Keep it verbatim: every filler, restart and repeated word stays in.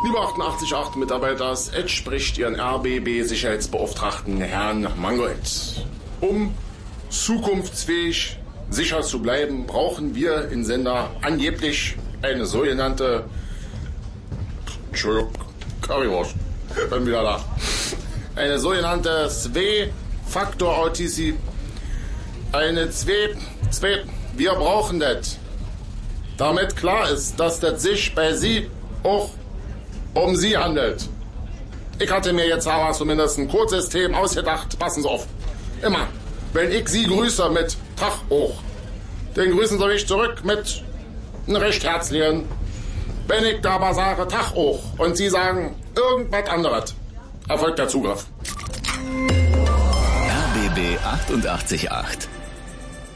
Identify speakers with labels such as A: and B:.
A: Liebe achtundachtzig Komma acht Mitarbeiters, es spricht Ihren R B B-Sicherheitsbeauftragten Herrn Mangold. Um zukunftsfähig sicher zu bleiben, brauchen wir in Sender angeblich eine sogenannte... Entschuldigung, Currywurst, bin wieder da. Eine sogenannte Zwei-Faktor-Authentizität. Eine zwei... zwei... Wir brauchen das. Damit klar ist, dass das sich bei Sie auch um Sie handelt. Ich hatte mir jetzt aber zumindest ein Codesystem ausgedacht. Passen Sie auf. Immer, wenn ich Sie grüße mit Tag hoch, dann grüßen Sie mich zurück mit einem recht herzlichen. Wenn ich da aber sage Tag hoch und Sie sagen irgendwas anderes, erfolgt der Zugriff.
B: R B B achtundachtzig Komma acht